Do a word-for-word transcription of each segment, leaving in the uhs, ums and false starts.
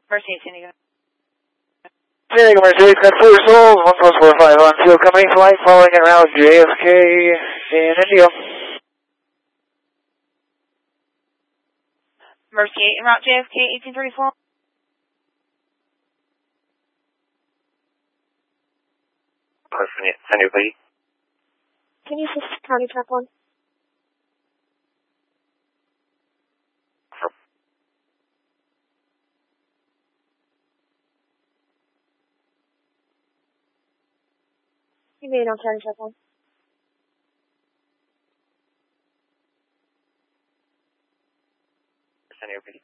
Mercy, San Diego. San Diego Mercedes, got four souls, one plus four five on field company flight following en route J F K in Indio. Mercy eight en route J F K eighteen thirty-four. Person, San Diego. Can you assist County Track one? You made on County Track one. San Diego.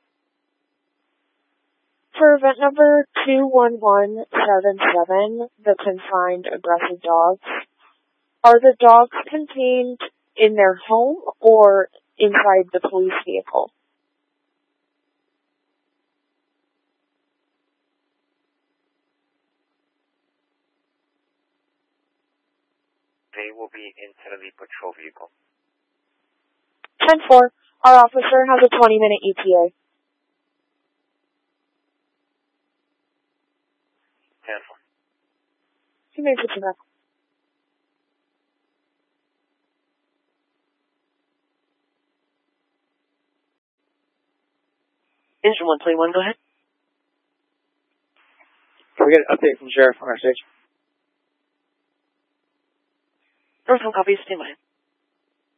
For event number two one one seven seven, the confined aggressive dogs, are the dogs contained in their home or inside the police vehicle? They will be inside of the patrol vehicle. ten four, our officer has a twenty minute E T A. ten four. You may switch back. Engine one twenty-one, go ahead. Can we get an update from Sheriff on our stage? Northbound copy, stand by.